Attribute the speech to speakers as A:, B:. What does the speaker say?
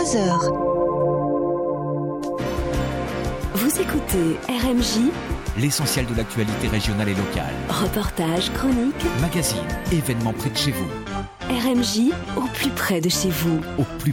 A: 23h.
B: Vous écoutez RMJ,
C: l'essentiel de l'actualité régionale et locale.
B: Reportages, chroniques,
C: Magazine, événements près de chez vous.
B: RMJ au plus près de chez vous.
C: Au plus